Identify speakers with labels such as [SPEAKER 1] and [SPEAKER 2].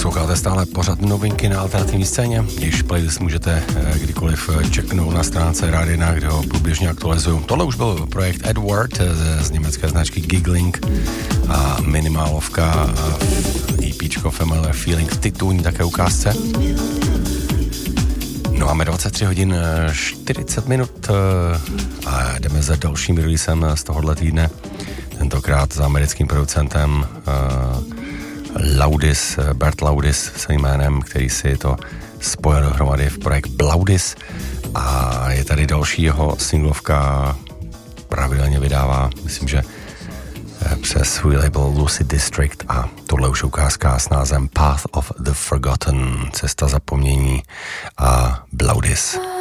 [SPEAKER 1] Posloucháte stále pořad novinky na alternativní scéně, jež playlist můžete kdykoliv checknout na stránce Rádia, kde ho průběžně aktualizuju. Tohle už byl projekt Edward z německé značky Giggling a minimálovka EPčko Familiar Feeling v titulní také ukázce. No máme 23 hodin 40 minut a jdeme za dalším releasem z tohohle týdne. Tentokrát s americkým producentem Laudis, Bert Laudis svým jménem, který si to spojil dohromady v projekt Blaudis, a je tady další jeho singlovka, pravidelně vydává, myslím, že přes svůj label Lucid District, a tohle už ukázka s názvem Path of the Forgotten, cesta zapomnění a Blaudis.